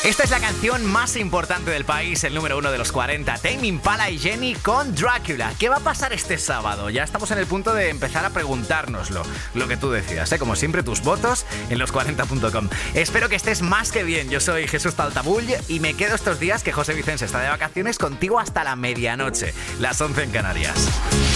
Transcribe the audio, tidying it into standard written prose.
Esta es la canción más importante del país, el número 1 de los 40. Tame Impala y Jenny con Drácula. ¿Qué va a pasar este sábado? Ya estamos en el punto de empezar a preguntárnoslo. Lo que tú decidas, ¿eh? Como siempre, tus votos en los40.com. Espero que estés más que bien. Yo soy Jesús Taltabull y me quedo estos días que José Vicente está de vacaciones contigo hasta la medianoche, las 11 en Canarias.